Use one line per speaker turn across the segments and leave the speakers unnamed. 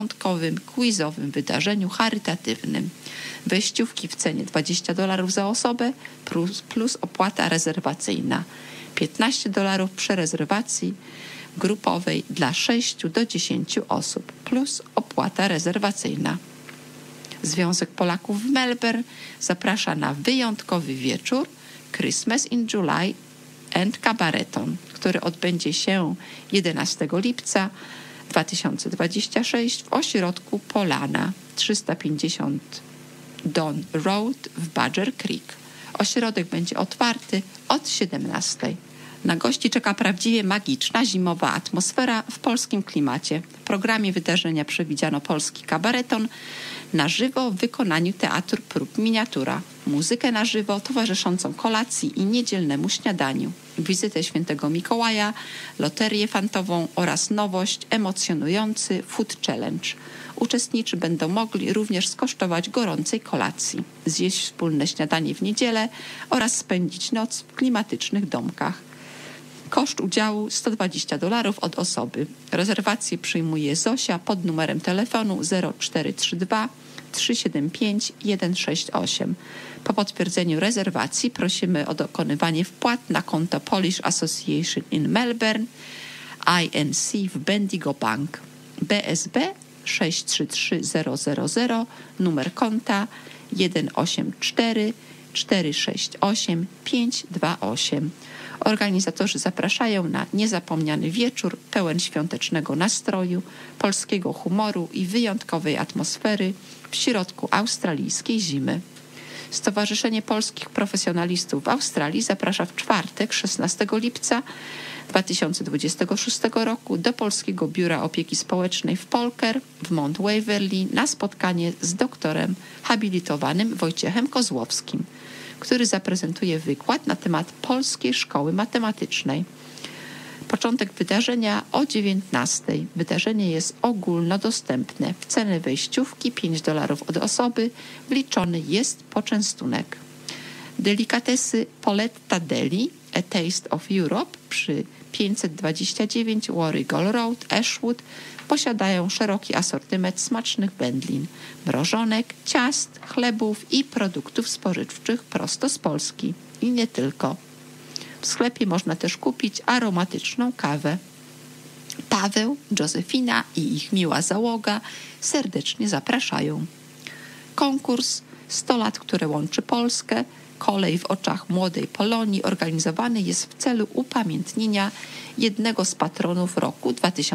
wyjątkowym, quizowym wydarzeniu charytatywnym. Wejściówki w cenie $20 za osobę plus opłata rezerwacyjna. $15 przy rezerwacji grupowej dla 6 do 10 osób plus opłata rezerwacyjna. Związek Polaków w Melbourne zaprasza na wyjątkowy wieczór Christmas in July and Cabareton, który odbędzie się 11 lipca 2026 w ośrodku Polana 350 Don Road w Badger Creek. Ośrodek będzie otwarty od 17. Na gości czeka prawdziwie magiczna zimowa atmosfera w polskim klimacie. W programie wydarzenia przewidziano polski kabareton na żywo w wykonaniu Teatru Prób Miniatura, muzykę na żywo towarzyszącą kolacji i niedzielnemu śniadaniu, wizytę świętego Mikołaja, loterię fantową oraz nowość emocjonujący Food Challenge. Uczestnicy będą mogli również skosztować gorącej kolacji, zjeść wspólne śniadanie w niedzielę oraz spędzić noc w klimatycznych domkach. Koszt udziału $120 od osoby. Rezerwację przyjmuje Zosia pod numerem telefonu 0432 375 168. Po potwierdzeniu rezerwacji prosimy o dokonywanie wpłat na konto Polish Association in Melbourne, INC w Bendigo Bank, BSB 633000, numer konta 184 468 528. Organizatorzy zapraszają na niezapomniany wieczór pełen świątecznego nastroju, polskiego humoru i wyjątkowej atmosfery w środku australijskiej zimy. Stowarzyszenie Polskich Profesjonalistów w Australii zaprasza w czwartek, 16 lipca 2026 roku do Polskiego Biura Opieki Społecznej w Polker w Mount Waverley na spotkanie z doktorem habilitowanym Wojciechem Kozłowskim, który zaprezentuje wykład na temat Polskiej Szkoły Matematycznej. Początek wydarzenia o 19. Wydarzenie jest ogólnodostępne. W cenę wejściówki $5 od osoby wliczony jest poczęstunek. Delikatesy Poletta Deli, A Taste of Europe przy 529 Warrigal Road, Ashwood posiadają szeroki asortyment smacznych wędlin, mrożonek, ciast, chlebów i produktów spożywczych prosto z Polski. I nie tylko. W sklepie można też kupić aromatyczną kawę. Paweł, Józefina i ich miła załoga serdecznie zapraszają. Konkurs 100 lat, które łączy Polskę, kolej w oczach młodej Polonii organizowany jest w celu upamiętnienia jednego z patronów roku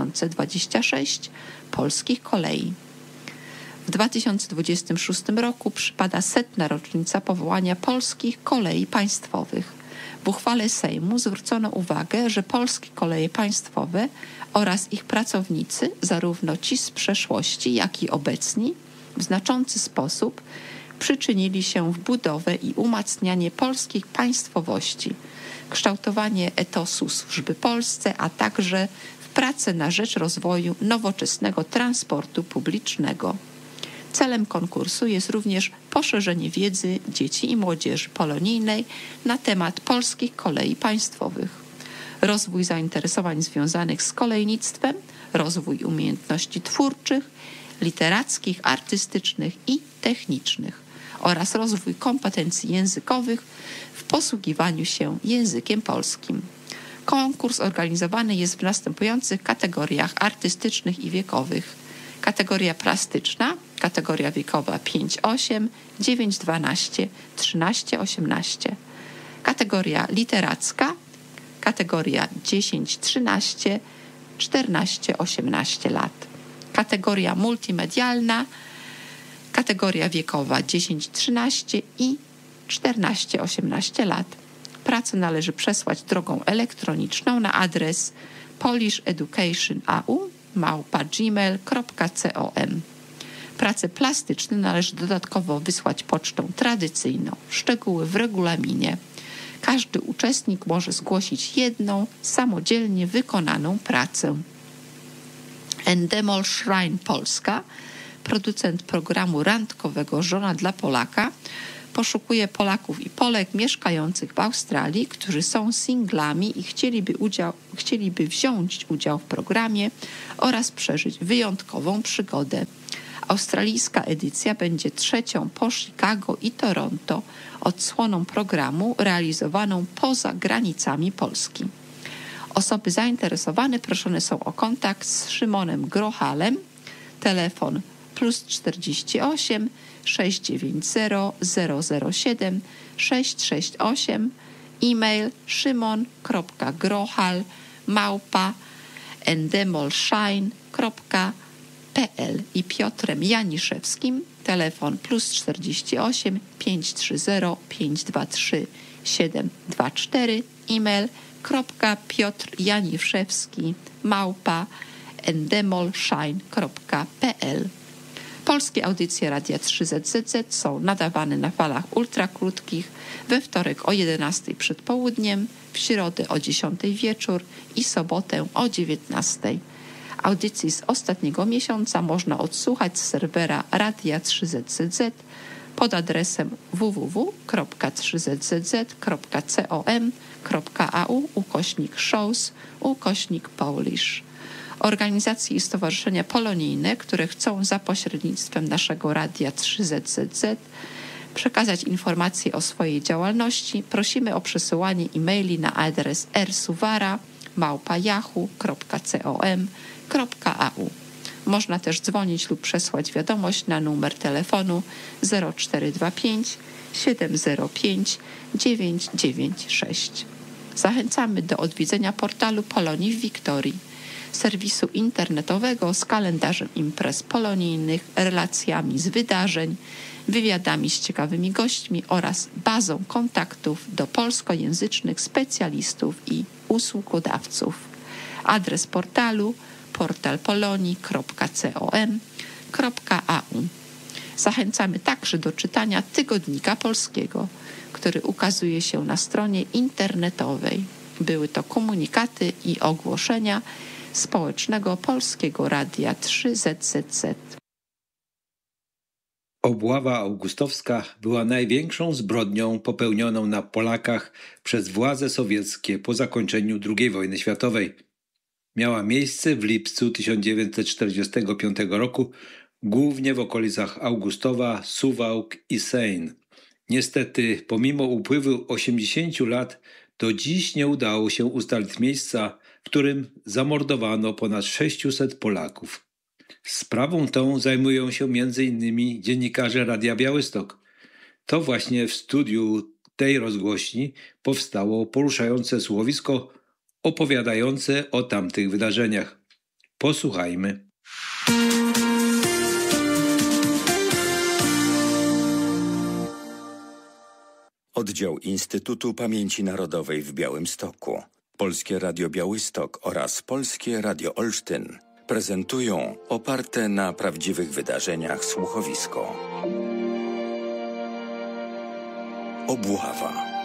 2026 polskich kolei. W 2026 roku przypada 100. rocznica powołania Polskich Kolei Państwowych. W uchwale Sejmu zwrócono uwagę, że Polskie Koleje Państwowe oraz ich pracownicy, zarówno ci z przeszłości, jak i obecni, w znaczący sposób przyczynili się w budowę i umacnianie polskiej państwowości, kształtowanie etosu służby Polsce, a także w pracę na rzecz rozwoju nowoczesnego transportu publicznego. Celem konkursu jest również poszerzenie wiedzy dzieci i młodzieży polonijnej na temat polskich kolei państwowych, rozwój zainteresowań związanych z kolejnictwem, rozwój umiejętności twórczych, literackich, artystycznych i technicznych oraz rozwój kompetencji językowych w posługiwaniu się językiem polskim. Konkurs organizowany jest w następujących kategoriach artystycznych i wiekowych. Kategoria plastyczna, kategoria wiekowa 5-8, 9-12, 13-18. Kategoria literacka, kategoria 10-13, 14-18 lat. Kategoria multimedialna, kategoria wiekowa 10-13 i 14-18 lat. Pracę należy przesłać drogą elektroniczną na adres polisheducation@gmail.com. Prace plastyczne należy dodatkowo wysłać pocztą tradycyjną. Szczegóły w regulaminie. Każdy uczestnik może zgłosić jedną samodzielnie wykonaną pracę. Endemol Shrine Polska, producent programu randkowego Żona dla Polaka, poszukuje Polaków i Polek mieszkających w Australii, którzy są singlami i chcieliby wziąć udział w programie oraz przeżyć wyjątkową przygodę. Australijska edycja będzie trzecią po Chicago i Toronto odsłoną programu realizowaną poza granicami Polski. Osoby zainteresowane proszone są o kontakt z Szymonem Grochalem, telefon +48 690 007 668, e-mail szymon.grochal@endemolshine.pl i Piotrem Janiszewskim, telefon +48 530 523 724, e-mail piotrjaniszewski@endemolshine.pl. Polskie audycje Radia 3ZZZ są nadawane na falach ultrakrótkich we wtorek o 11 przed południem, w środę o 10 wieczór i sobotę o 19. Audycji z ostatniego miesiąca można odsłuchać z serwera Radia 3ZZZ pod adresem www.3zzz.com.au/shows/Polish. Organizacje i stowarzyszenia polonijne, które chcą za pośrednictwem naszego Radia 3ZZZ przekazać informacje o swojej działalności, prosimy o przesyłanie e-maili na adres rsuwara@yahoo.com.au. Można też dzwonić lub przesłać wiadomość na numer telefonu 0425 705 996. Zachęcamy do odwiedzenia portalu Polonii w Wiktorii, serwisu internetowego z kalendarzem imprez polonijnych, relacjami z wydarzeń, wywiadami z ciekawymi gośćmi oraz bazą kontaktów do polskojęzycznych specjalistów i usługodawców. Adres portalu portalpolonii.com.au. Zachęcamy także do czytania Tygodnika Polskiego, który ukazuje się na stronie internetowej. Były to komunikaty i ogłoszenia Społecznego Polskiego Radia 3ZZZ.
Obława augustowska była największą zbrodnią popełnioną na Polakach przez władze sowieckie po zakończeniu II wojny światowej. Miała miejsce w lipcu 1945 roku, głównie w okolicach Augustowa, Suwałk i Sejn. Niestety, pomimo upływu 80 lat, do dziś nie udało się ustalić miejsca, w którym zamordowano ponad 600 Polaków. Sprawą tą zajmują się m.in. dziennikarze Radia Białystok. To właśnie w studiu tej rozgłośni powstało poruszające słuchowisko opowiadające o tamtych wydarzeniach. Posłuchajmy.
Oddział Instytutu Pamięci Narodowej w Białymstoku, Polskie Radio Białystok oraz Polskie Radio Olsztyn prezentują oparte na prawdziwych wydarzeniach słuchowisko. Obława.